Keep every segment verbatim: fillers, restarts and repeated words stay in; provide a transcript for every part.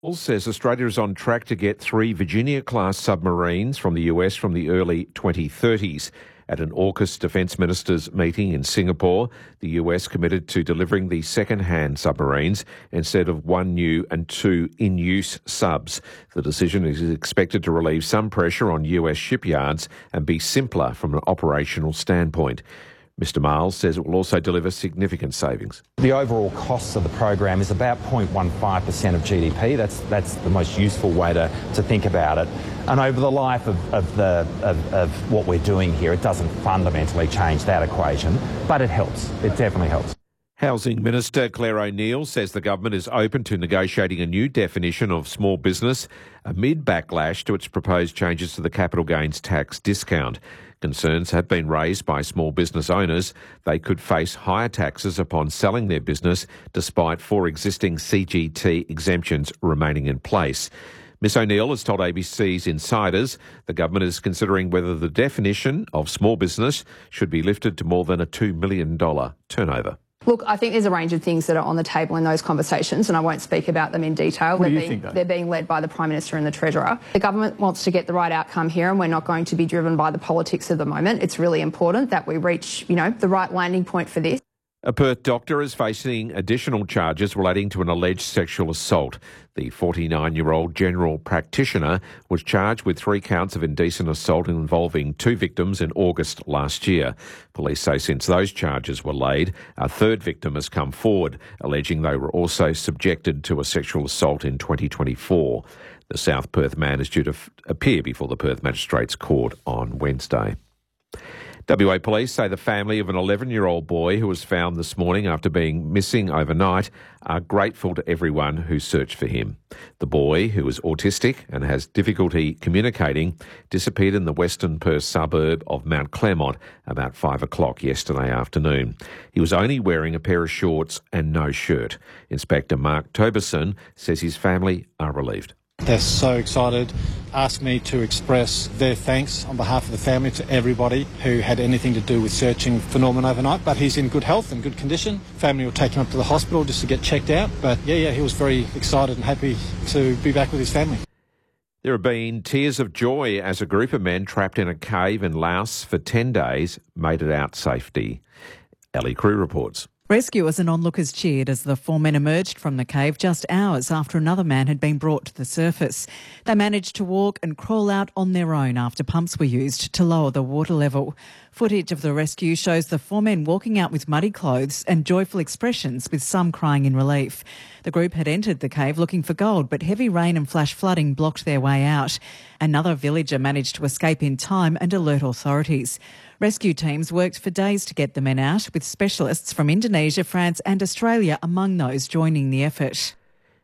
says Australia is on track to get three Virginia-class submarines from the U S from the early twenty thirties. At an AUKUS defence ministers meeting in Singapore, the U S committed to delivering the second-hand submarines instead of one new and two in-use subs. The decision is expected to relieve some pressure on U S shipyards and be simpler from an operational standpoint. Mister Miles says it will also deliver significant savings. The overall costs of the program is about zero point one five percent of G D P. That's that's the most useful way to, to think about it. And over the life of, of, the, of, of what we're doing here, it doesn't fundamentally change that equation, but it helps. It definitely helps. Housing Minister Claire O'Neil says the government is open to negotiating a new definition of small business amid backlash to its proposed changes to the capital gains tax discount. Concerns have been raised by small business owners. They could face higher taxes upon selling their business, despite four existing C G T exemptions remaining in place. Miss O'Neil has told A B C's Insiders the government is considering whether the definition of small business should be lifted to more than a two million dollars turnover. Look, I think there's a range of things that are on the table in those conversations, and I won't speak about them in detail. What they're, do you being, think, they're being led by the Prime Minister and the Treasurer. The government wants to get the right outcome here, and we're not going to be driven by the politics of the moment. It's really important that we reach, you know, the right landing point for this. A Perth doctor is facing additional charges relating to an alleged sexual assault. The forty-nine-year-old general practitioner was charged with three counts of indecent assault involving two victims in August last year. Police say since those charges were laid, a third victim has come forward, alleging they were also subjected to a sexual assault in twenty twenty-four. The South Perth man is due to f- appear before the Perth Magistrates Court on Wednesday. W A Police say the family of an eleven-year-old boy who was found this morning after being missing overnight are grateful to everyone who searched for him. The boy, who is autistic and has difficulty communicating, disappeared in the western Perth suburb of Mount Claremont about five o'clock yesterday afternoon. He was only wearing a pair of shorts and no shirt. Inspector Mark Toberson says his family are relieved. They're so excited, asked me to express their thanks on behalf of the family to everybody who had anything to do with searching for Norman overnight, but he's in good health and good condition. Family will take him up to the hospital just to get checked out, but yeah, yeah, he was very excited and happy to be back with his family. There have been tears of joy as a group of men trapped in a cave in Laos for ten days made it out safely. Ellie Crew reports. Rescuers and onlookers cheered as the four men emerged from the cave just hours after another man had been brought to the surface. They managed to walk and crawl out on their own after pumps were used to lower the water level. Footage of the rescue shows the four men walking out with muddy clothes and joyful expressions, with some crying in relief. The group had entered the cave looking for gold, but heavy rain and flash flooding blocked their way out. Another villager managed to escape in time and alert authorities. Rescue teams worked for days to get the men out, with specialists from Indonesia, France and Australia among those joining the effort.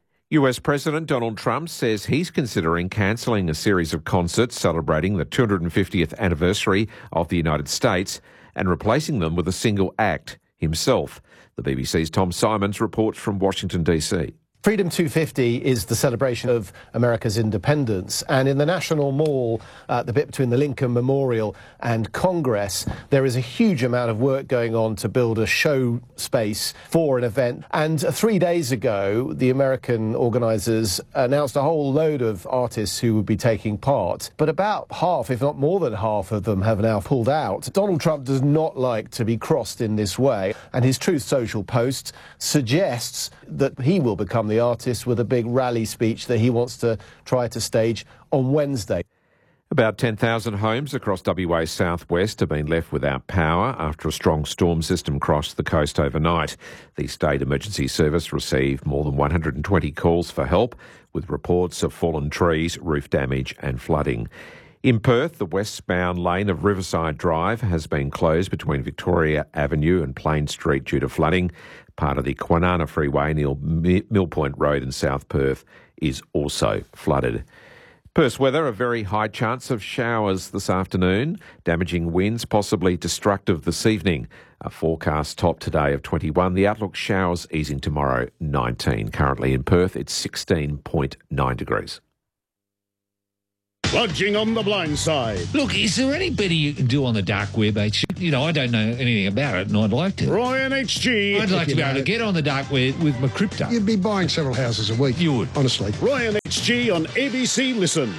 U S President Donald Trump says he's considering cancelling a series of concerts celebrating the two hundred fiftieth anniversary of the United States and replacing them with a single act, himself. The B B C's Tom Simons reports from Washington, D C. Freedom two fifty is the celebration of America's independence, and in the National Mall, uh, the bit between the Lincoln Memorial and Congress, there is a huge amount of work going on to build a show space for an event. And uh, three days ago, the American organisers announced a whole load of artists who would be taking part, but about half, if not more than half of them, have now pulled out. Donald Trump does not like to be crossed in this way, and his Truth Social post suggests that he will become the artist with a big rally speech that he wants to try to stage on Wednesday. About ten thousand homes across W A's southwest have been left without power after a strong storm system crossed the coast overnight. The State Emergency Service received more than one hundred twenty calls for help, with reports of fallen trees, roof damage and flooding. In Perth, the westbound lane of Riverside Drive has been closed between Victoria Avenue and Plain Street due to flooding. Part of the Kwinana Freeway near Mill Point Road in South Perth is also flooded. Perth's weather, a very high chance of showers this afternoon, damaging winds, possibly destructive this evening. A forecast top today of twenty-one. The outlook showers easing tomorrow, nineteen. Currently in Perth, it's sixteen point nine degrees. Lodging on the blind side. Look, is there any better you can do on the dark web, H? You know, I don't know anything about it, and I'd like to. Ryan H G. I'd like to be able to get on the dark web with my crypto. You'd be buying several houses a week. You would. Honestly. Ryan H G on A B C Listen.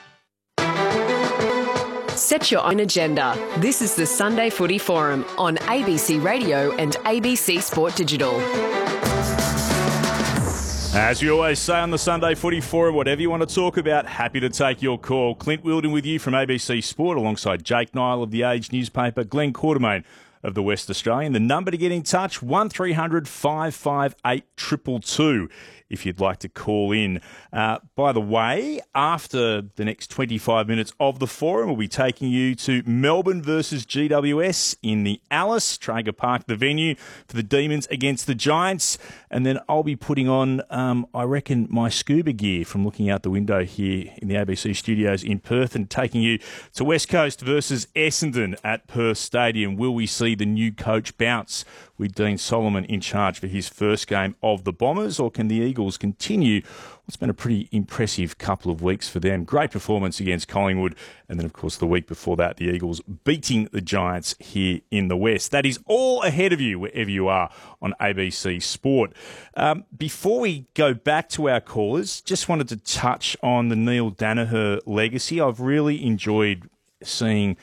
Set your own agenda. This is the Sunday Footy Forum on A B C Radio and A B C Sport Digital. As we always say on the Sunday Footy Forum, whatever you want to talk about, happy to take your call. Clint Wilden with you from A B C Sport alongside Jake Nile of the Age newspaper, Glenn Quartermain of the West Australian. The number to get in touch, one three hundred five five eight two two two if you'd like to call in. Uh, by the way, after the next twenty-five minutes of the forum, we'll be taking you to Melbourne versus G W S in the Alice, Traeger Park, the venue for the Demons against the Giants. And then I'll be putting on, um, I reckon, my scuba gear from looking out the window here in the A B C studios in Perth and taking you to West Coast versus Essendon at Perth Stadium. Will we see the new coach bounce with Dean Solomon in charge for his first game of the Bombers, or can the Eagles continue what's been a pretty impressive couple of weeks for them? Great performance against Collingwood, and then, of course, the week before that, the Eagles beating the Giants here in the West. That is all ahead of you wherever you are on A B C Sport. Um, before we go back to our callers, just wanted to touch on the Neil Daniher legacy. I've really enjoyed seeing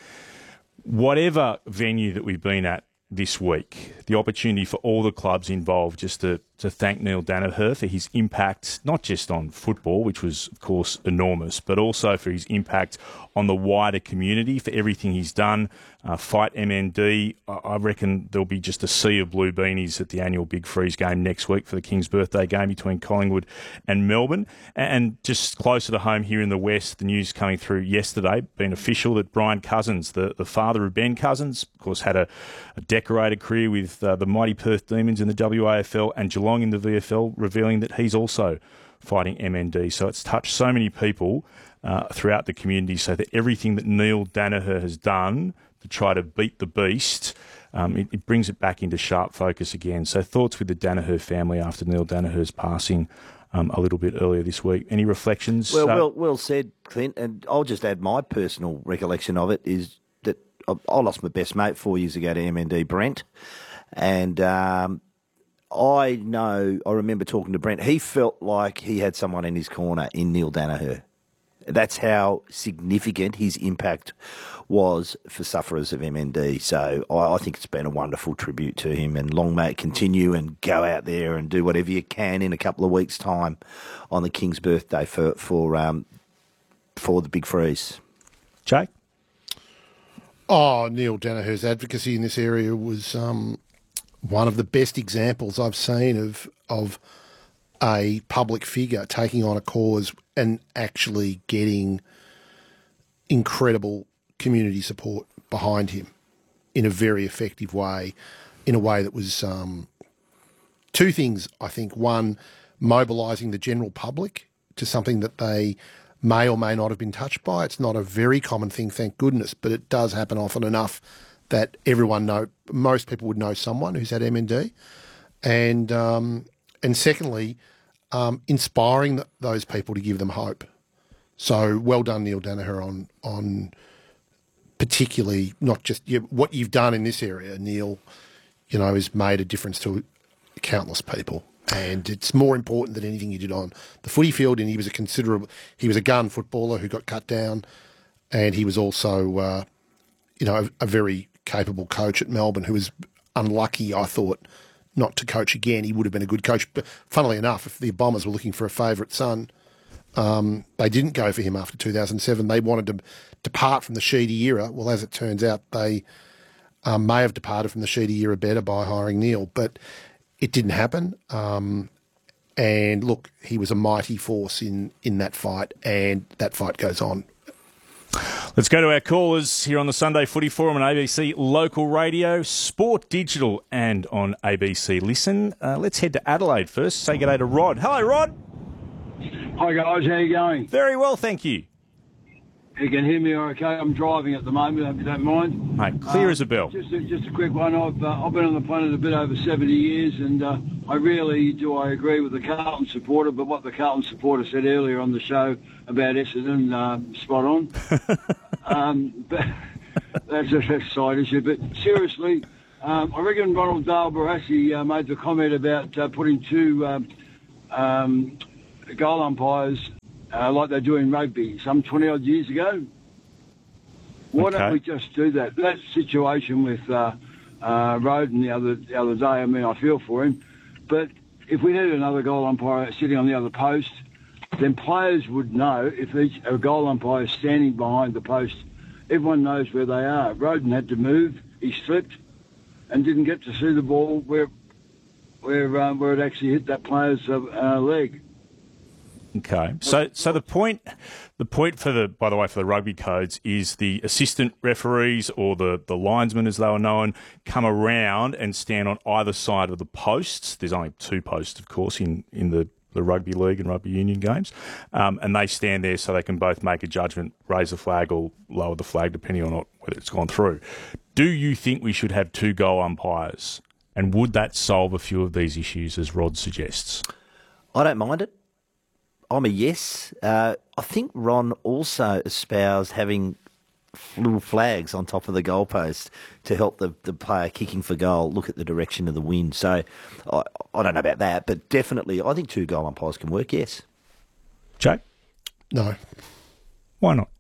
whatever venue that we've been at this week, the opportunity for all the clubs involved just to, to thank Neil Daniher for his impact, not just on football, which was, of course, enormous, but also for his impact on the wider community, for everything he's done. Uh, Fight M N D, I reckon there'll be just a sea of blue beanies at the annual Big Freeze game next week for the King's birthday game between Collingwood and Melbourne. And just closer to home here in the West, the news coming through yesterday, been official that Brian Cousins, the, the father of Ben Cousins, of course, had a, a decorated career with uh, the mighty Perth Demons in the W A F L and Geelong in the V F L, revealing that he's also fighting M N D. So it's touched so many people uh, throughout the community, so that everything that Neil Daniher has done to try to beat the beast, um, it, it brings it back into sharp focus again. So thoughts with the Daniher family after Neil Daniher's passing um, a little bit earlier this week. Any reflections? Well, uh, well, well said, Clint. And I'll just add my personal recollection of it is that I, I lost my best mate four years ago to M N D, Brent. And um, I know, I remember talking to Brent. He felt like he had someone in his corner in Neil Daniher. That's how significant his impact was for sufferers of M N D. So I, I think it's been a wonderful tribute to him, and long may it continue, and go out there and do whatever you can in a couple of weeks' time on the King's birthday for for um, for the Big Freeze. Jake? Oh, Neil Daniher's advocacy in this area was um, one of the best examples I've seen of of a public figure taking on a cause and actually getting incredible community support behind him in a very effective way, in a way that was um, two things, I think. One, mobilising the general public to something that they may or may not have been touched by. It's not a very common thing, thank goodness, but it does happen often enough that everyone know, most people would know someone who's had M N D. And um, and secondly, um, inspiring th- those people to give them hope. So well done, Neil Daniher, on on particularly not just you, what you've done in this area, Neil. You know, has made a difference to countless people, and it's more important than anything you did on the footy field. And he was a considerable, he was a gun footballer who got cut down, and he was also, uh, you know, a, a very capable coach at Melbourne who was unlucky, I thought, not to coach again. He would have been a good coach. But funnily enough, if the Bombers were looking for a favourite son, um, they didn't go for him after two thousand seven. They wanted to depart from the Sheedy era. Well, as it turns out, they um, may have departed from the Sheedy era better by hiring Neil, but it didn't happen. Um, and look, he was a mighty force in, in that fight, and that fight goes on. Let's go to our callers here on the Sunday Footy Forum on A B C Local Radio, Sport Digital, and on A B C Listen. Uh, let's head to Adelaide first. Say good day to Rod. Hello, Rod. Hi, guys. How are you going? Very well, thank you. You can hear me okay? I'm driving at the moment, if you don't mind. Mate, clear Uh, as a bell. Just a, just a quick one. I've uh, I've been on the planet a bit over seventy years, and uh, I really do I agree with the Carlton supporter, but what the Carlton supporter said earlier on the show about Essendon, uh, spot on. um, but that's a, that's a side issue. But seriously, um, I reckon Ronald Dale Barassi uh, made the comment about uh, putting two um, um, goal umpires Uh, like they do in rugby some twenty odd years ago. Why Okay. don't we just do that? That situation with uh, uh, Roden the other the other day, I mean, I feel for him. But if we had another goal umpire sitting on the other post, then players would know if each a goal umpire is standing behind the post, everyone knows where they are. Roden had to move, he slipped, and didn't get to see the ball where where um, where it actually hit that player's uh, leg. Okay, so so the point, the point for the by the way for the rugby codes is the assistant referees or the, the linesmen as they were known come around and stand on either side of the posts. There's only two posts, of course, in, in the, the rugby league and rugby union games, um, and they stand there so they can both make a judgment, raise the flag or lower the flag depending on whether it's gone through. Do you think we should have two goal umpires, and would that solve a few of these issues, as Rod suggests? I don't mind it. I'm a yes. Uh, I think Ron also espoused having little flags on top of the goalpost to help the, the player kicking for goal look at the direction of the wind. So I, I don't know about that, but definitely I think two goal umpires can work, yes. Jake? No. Why not?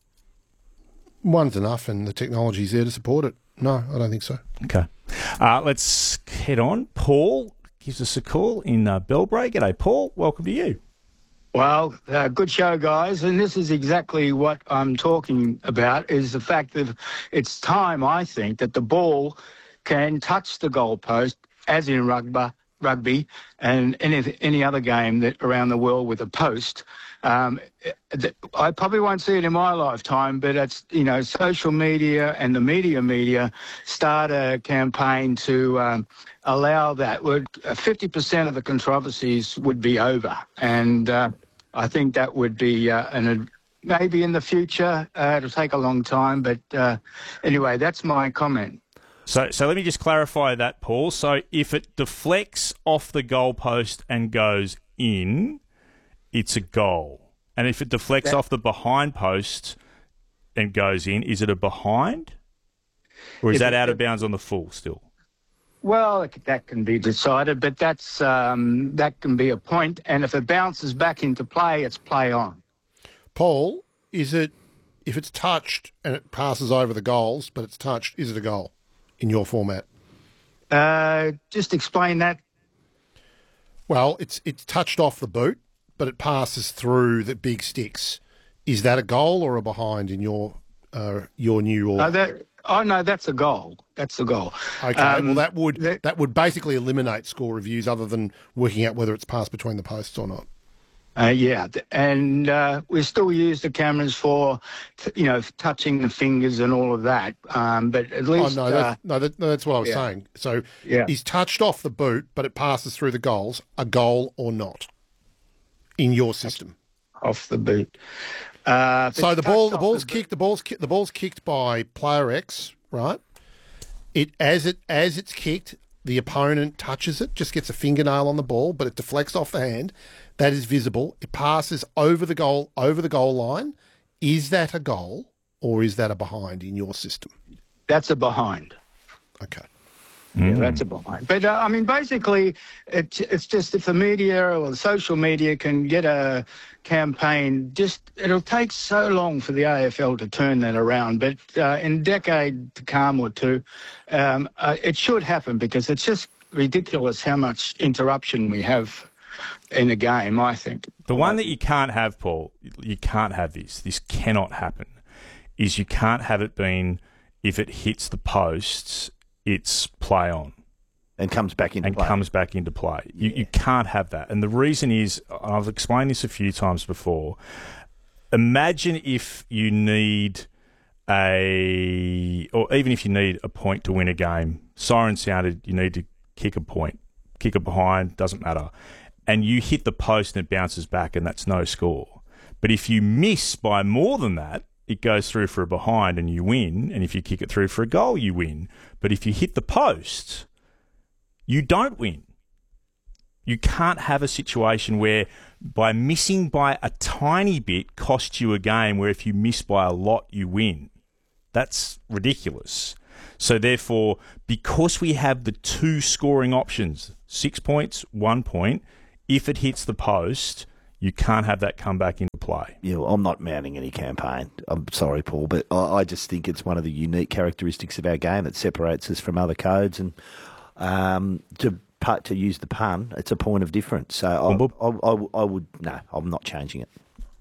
One's enough and the technology's there to support it. No, I don't think so. Okay. Uh, let's head on. Paul gives us a call in uh, Bellbray. G'day, Paul. Welcome to you. Well, uh, good show, guys. And this is exactly what I'm talking about, is the fact that it's time, I think, that the ball can touch the goalpost, as in rugby, rugby and any, any other game that around the world with a post. Um, I probably won't see it in my lifetime, but it's, you know, social media and the media media start a campaign to um, allow that. fifty percent of the controversies would be over. And uh, I think that would be uh, an, maybe in the future. Uh, it'll take a long time. But uh, anyway, that's my comment. So, so let me just clarify that, Paul. So if it deflects off the goalpost and goes in, it's a goal. And if it deflects that, off the behind post and goes in, is it a behind? Or is that it, out of bounds on the full still? Well, that can be decided, but that's um, that can be a point. And if it bounces back into play, it's play on. Paul, is it, if it's touched and it passes over the goals, but it's touched, is it a goal in your format? Uh, just explain that. Well, it's it's touched off the boot, but it passes through the big sticks. Is that a goal or a behind in your uh, your new order? Uh, that, oh no, that's a goal. That's a goal. Okay, um, well that would that, that would basically eliminate score reviews, other than working out whether it's passed between the posts or not. Uh, yeah, and uh, we still use the cameras for, you know, touching the fingers and all of that. Um, but at least, oh no, that's, uh, no, that, no, that's what I was yeah. saying. So, yeah. he's touched off the boot, but it passes through the goals. A goal or not in your system? Off the boot. Uh, so the ball, the ball's the kicked. The ball's ki- the ball's kicked by player X, right? It as it as it's kicked, the opponent touches it, just gets a fingernail on the ball, but it deflects off the hand. That is visible. It passes over the goal, over the goal line. Is that a goal or is that a behind in your system? That's a behind. Okay. Yeah, mm. that's a behind. But, uh, I mean, basically, it, it's just if the media or the social media can get a campaign, just it'll take so long for the A F L to turn that around. But uh, in a decade to come or two, um, uh, it should happen, because it's just ridiculous how much interruption we have in a game, I think. The one that you can't have, Paul, you can't have this, this cannot happen, is you can't have it being, if it hits the posts, it's play on. And comes back into and play. And comes back into play. You, you can't have that. And the reason is, I've explained this a few times before, imagine if you need a, or even if you need a point to win a game, siren sounded, you need to kick a point, kick it behind, doesn't matter. And you hit the post and it bounces back and that's no score. But if you miss by more than that, it goes through for a behind and you win, and if you kick it through for a goal, you win. But if you hit the post, you don't win. You can't have a situation where by missing by a tiny bit costs you a game, where if you miss by a lot, you win. That's ridiculous. So therefore, because we have the two scoring options, six points, one point, if it hits the post, you can't have that come back into play. Yeah, well, I'm not mounting any campaign. I'm sorry, Paul, but I, I just think it's one of the unique characteristics of our game that separates us from other codes. And um, to to use the pun, it's a point of difference. So I, I, I, I would, no, I'm not changing it.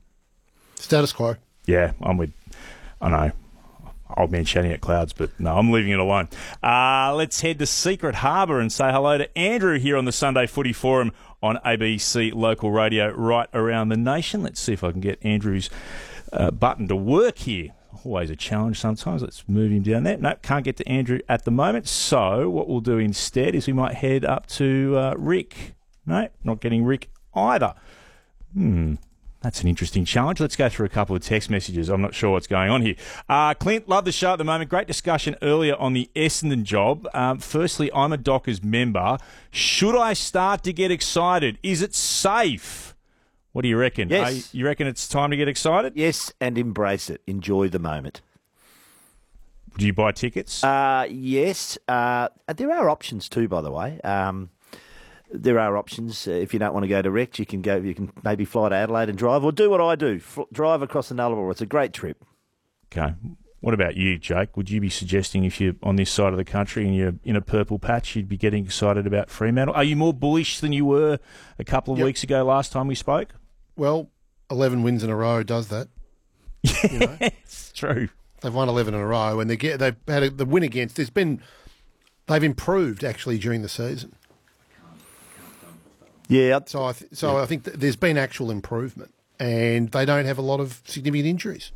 Status quo. Yeah, I'm with, I know, old man shouting at clouds, but no, I'm leaving it alone. Uh, let's head to Secret Harbour and say hello to Andrew here on the Sunday Footy Forum on A B C Local Radio right around the nation. Let's see if I can get Andrew's uh, button to work here. Always a challenge sometimes. Let's move him down there. No, can't get to Andrew at the moment. So what we'll do instead is we might head up to uh, Rick. No, not getting Rick either. Hmm. That's an interesting challenge. Let's go through a couple of text messages. I'm not sure what's going on here. Uh, Clint, love the show at the moment. Great discussion earlier on the Essendon job. Um, firstly, I'm a Dockers member. Should I start to get excited? Is it safe? What do you reckon? Yes. Uh, you reckon it's time to get excited? Yes, and embrace it. Enjoy the moment. Do you buy tickets? Uh, yes. Uh, there are options too, by the way. Um, there are options. Uh, if you don't want to go direct, you can go. You can maybe fly to Adelaide and drive, or do what I do: F- drive across the Nullarbor. It's a great trip. Okay. What about you, Jake? Would you be suggesting if you're on this side of the country and you're in a purple patch, you'd be getting excited about Fremantle? Are you more bullish than you were a couple of Yep. weeks ago last time we spoke? Well, eleven wins in a row does that. Yeah, You know? it's true. They've won eleven in a row, and they get they've had a, the win against. There's been they've improved actually during the season. Yeah. So I th- so I think th- there's been actual improvement, and they don't have a lot of significant injuries.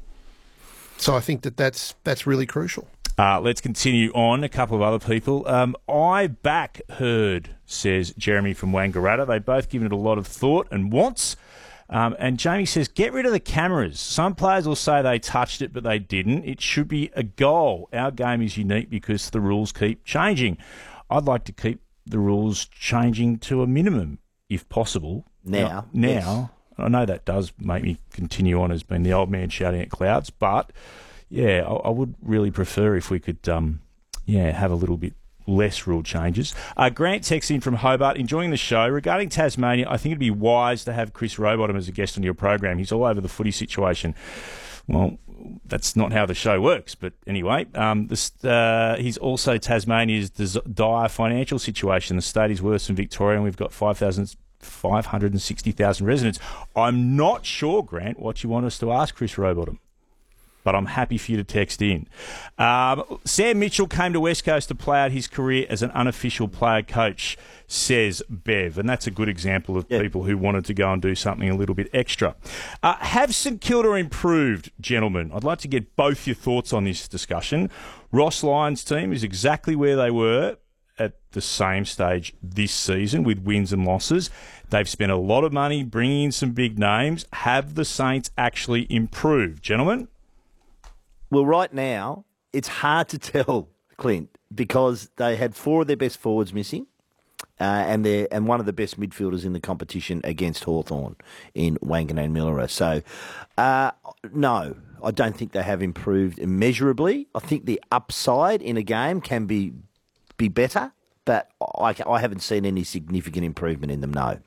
So I think that that's that's really crucial. Uh, let's continue on. A couple of other people. Um, I back Herd, says Jeremy from Wangaratta. They've both given it a lot of thought and wants. Um, and Jamie says, get rid of the cameras. Some players will say they touched it, but they didn't. It should be a goal. Our game is unique because the rules keep changing. I'd like to keep the rules changing to a minimum, if possible. Now. Now. Yes. I know that does make me continue on as being the old man shouting at clouds, but yeah, I, I would really prefer if we could, um, yeah, have a little bit less rule changes. Uh, Grant texts in from Hobart, enjoying the show. Regarding Tasmania, I think it'd be wise to have Chris Rowbottom as a guest on your program. He's all over the footy situation. Well, that's not how the show works, but anyway, um, this, uh, he's also Tasmania's des- dire financial situation. The state is worse than Victoria, and we've got five thousand five hundred sixty thousand residents. I'm not sure, Grant, what you want us to ask Chris Rowbottom, but I'm happy for you to text in. Um, Sam Mitchell came to West Coast to play out his career as an unofficial player coach, says Bev, and that's a good example of Yep. people who wanted to go and do something a little bit extra. Uh, have St Kilda improved, gentlemen? I'd like to get both your thoughts on this discussion. Ross Lyon's team is exactly where they were at the same stage this season with wins and losses. They've spent a lot of money bringing in some big names. Have the Saints actually improved, gentlemen? Well, right now, it's hard to tell, Clint, because they had four of their best forwards missing, uh, and they and one of the best midfielders in the competition against Hawthorn in Wangan Millera. So, uh, no, I don't think they have improved immeasurably. I think the upside in a game can be be better, but I, I haven't seen any significant improvement in them, no.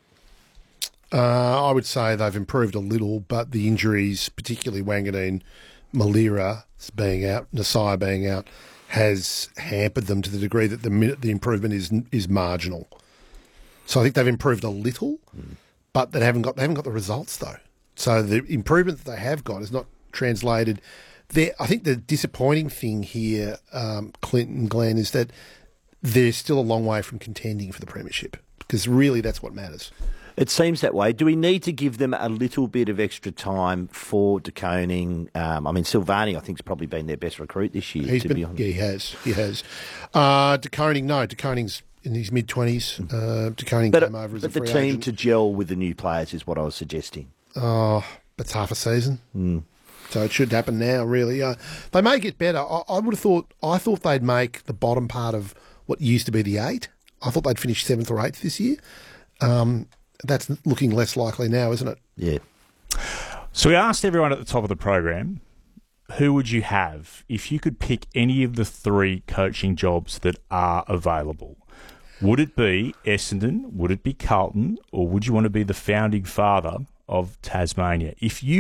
Uh, I would say they've improved a little, but the injuries, particularly Wanganeen, Malira being out, Nasai being out, has hampered them to the degree that the minute the improvement is is marginal. So I think they've improved a little, mm. but they haven't got they haven't got the results though. So the improvement that they have got is not translated. There, I think the disappointing thing here, um, Clinton and Glenn, is that they're still a long way from contending for the premiership, because really that's what matters. It seems that way. Do we need to give them a little bit of extra time for De Koning? Um, I mean, Silvani, I think, has probably been their best recruit this year, He's to been, be honest. Yeah, he has. He has. Uh, De Koning, no. De Koning's in his mid-twenties. Uh, De Koning But, came over as but a the free team agent. to gel with the new players is what I was suggesting. Oh, that's half a season. Mm. So it should happen now, really. Uh, they may get better. I, I would have thought. I thought they'd make the bottom part of what used to be the eight. I thought they'd finish seventh or eighth this year. Um, that's looking less likely now, isn't it? Yeah. So we asked everyone at the top of the program, who would you have if you could pick any of the three coaching jobs that are available? Would it be Essendon? Would it be Carlton? Or would you want to be the founding father of Tasmania? If you